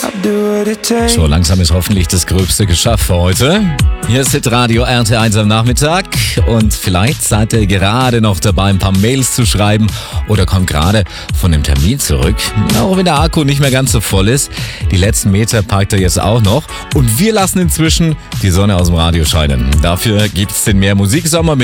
So langsam ist hoffentlich das Gröbste geschafft für heute. Hier ist Radio RT1 am Nachmittag und vielleicht seid ihr gerade noch dabei, ein paar Mails zu schreiben oder kommt gerade von dem Termin zurück. Auch wenn der Akku nicht mehr ganz so voll ist. Die letzten Meter packt er jetzt auch noch und wir lassen inzwischen die Sonne aus dem Radio scheinen. Dafür gibt es den Mehr Musiksommer mit